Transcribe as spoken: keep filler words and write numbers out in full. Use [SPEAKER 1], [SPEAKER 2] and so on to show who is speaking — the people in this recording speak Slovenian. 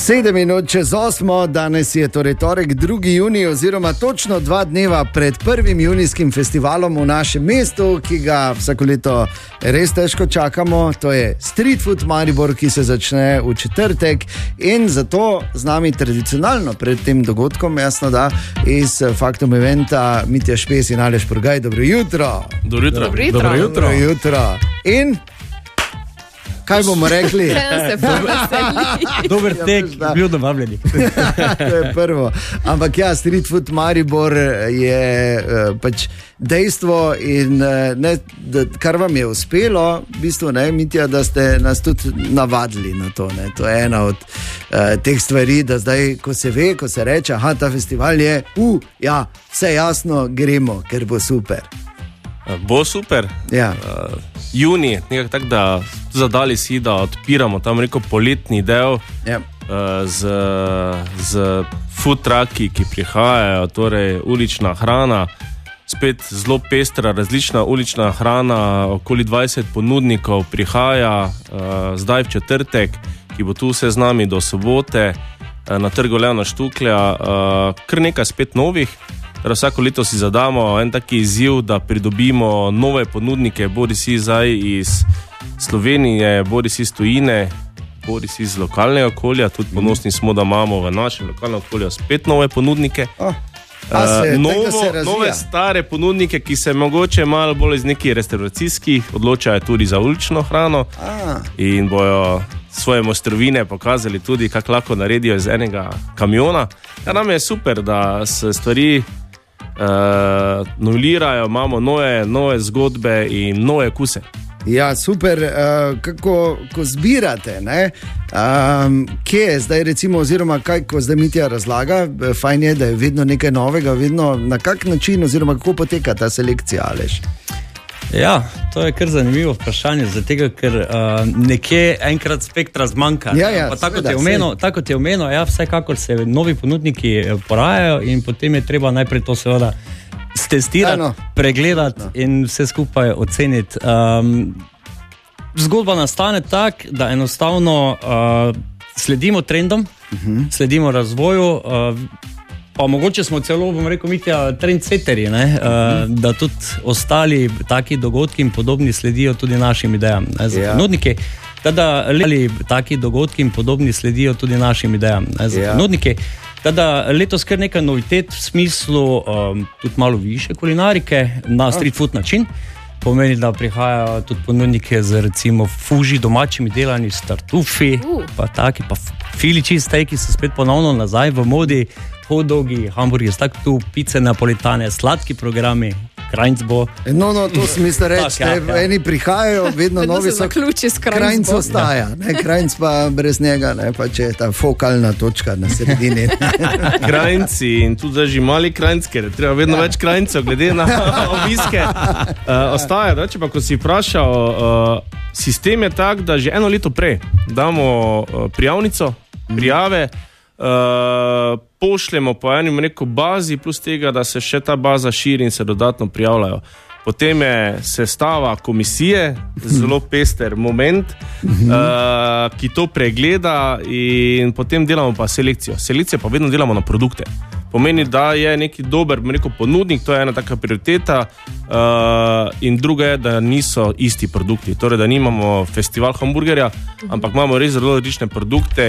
[SPEAKER 1] Sedem minut čez osmo, danes je torej torek, drugi junij, oziroma točno dva dneva pred prvim junijskim festivalom v našem mestu, ki ga vsako leto res težko čakamo. To je Street Food Maribor, ki se začne v četrtek, in zato z nami tradicionalno pred tem dogodkom, jasno da, iz Faktum Eventa Mitja Špes in Aleš Purgaj. Dobro jutro.
[SPEAKER 2] Dobro jutro.
[SPEAKER 3] Dobro jutro.
[SPEAKER 1] Dobro jutro. Dobro jutro. In kaj bomo rekli?
[SPEAKER 3] Dober tek, bil dobavljeni.
[SPEAKER 1] To je prvo. Ampak ja, Street Food Maribor je uh, pač dejstvo in uh, ne, da, kar vam je uspelo, v bistvu, ne, Mitja, da ste nas tudi navadili na to. Ne. To je ena od uh, teh stvari, da zdaj, ko se ve, ko se reče, aha, ta festival je, uh, ja, vse jasno, gremo, ker bo super.
[SPEAKER 2] Bo super.
[SPEAKER 1] Ja.
[SPEAKER 2] Uh, juni, nekako tako, da zadali si, da odpiramo tam rekel poletni del
[SPEAKER 1] ja.
[SPEAKER 2] uh, z, z food trucki, ki prihajajo, torej ulična hrana, spet zelo pestra, različna ulična hrana, okoli dvajset ponudnikov prihaja uh, zdaj v četrtek, ki bo tu vse z nami do sobote uh, na trgu Leona Štuklja, uh, kar nekaj spet novih. Torej vsako leto si zadamo en taki izziv, da pridobimo nove ponudnike, bodi si zdaj iz Slovenije, bodi si iz tujine, bodi si iz lokalnega okolja. Tudi ponosni smo, da imamo v našem lokalnem okolju spet nove ponudnike.
[SPEAKER 1] Oh. Se,
[SPEAKER 2] uh, novo, nove stare ponudnike, ki se mogoče malo bolj iz nekih restauracijskih odločajo tudi za ulično hrano.
[SPEAKER 1] Ah.
[SPEAKER 2] In bojo svoje mojstrovine pokazali tudi, kako lahko naredijo iz enega kamiona. Ja, nam je super, da se stvari Uh, novirajo, imamo nove, nove zgodbe in nove kuse.
[SPEAKER 1] Ja, super, uh, kako ko zbirate, ne? Um, kje je zdaj recimo, oziroma kaj, ko zdaj Mitja razlaga, fajn je, da je vedno nekaj novega, vedno na kak način, oziroma kako poteka ta selekcija, Aleš?
[SPEAKER 3] Ja, to je kar zanimivo vprašanje, zato ker uh, nekje enkrat spektra zmanjka.
[SPEAKER 1] Ja, ja,
[SPEAKER 3] pa tako ti je omenil, tako ti je omenil, ja, vsekakor se novi ponudniki porajajo in potem je treba najprej to seveda stestirati,
[SPEAKER 1] Ano.
[SPEAKER 3] pregledati no. in vse skupaj oceniti. Um, zgodba nastane tak, da enostavno uh, sledimo trendom, uh-huh. sledimo razvoju, uh, pa mogoče smo celo, bom rekel, Mitja, trendsetterji, ne? uh, da tudi ostali taki dogodki in podobni sledijo tudi našim idejam. Ne? Za
[SPEAKER 1] Ja.
[SPEAKER 3] ponudniki, da ali taki dogodki in podobni sledijo tudi našim idejam. Ne? Za
[SPEAKER 1] Ja.
[SPEAKER 3] ponudniki, da letos kar nekaj novitet v smislu um, tudi malo više kulinarike na street food način. Pomeni, da prihajajo tudi ponudnike z recimo fuži, domačimi delani s tartufi, uh. pa taki, pa fili cheesesteaki so spet ponovno nazaj v modi, hot dogi, hamburgi, tako tu, pice napolitane, sladki programi, krajnc bo.
[SPEAKER 1] No, no, to sem mislil reči,
[SPEAKER 3] Tak, ja, ja.
[SPEAKER 1] eni prihajajo, vedno
[SPEAKER 4] Vedno
[SPEAKER 1] novi
[SPEAKER 4] se
[SPEAKER 1] so,
[SPEAKER 4] zaključi s
[SPEAKER 1] krajnc
[SPEAKER 4] krajncem.
[SPEAKER 1] ostaja, ne, krajnc pa brez njega, ne, pa če je ta fokalna točka na sredini.
[SPEAKER 2] Krajnci in tudi zdaj že mali krajnci, ker je treba vedno
[SPEAKER 1] Ja.
[SPEAKER 2] več krajncev, glede na obiske. Uh, ostaja, da, če pa ko si vprašal, uh, sistem je tak, da že eno leto prej damo uh, prijavnico, prijave, uh, pošljemo po enim rekel bazi, plus tega, da se še ta baza širi in se dodatno prijavljajo. Potem je sestava komisije, zelo pester moment, uh, ki to pregleda, in potem delamo pa selekcijo. Selekcijo pa vedno delamo na produkte. Pomeni, da je neki dober, rekel, ponudnik, to je ena taka prioriteta, uh, in druga je, da niso isti produkti. Torej, da nimamo festival hamburgerja, ampak imamo res zelo različne produkte.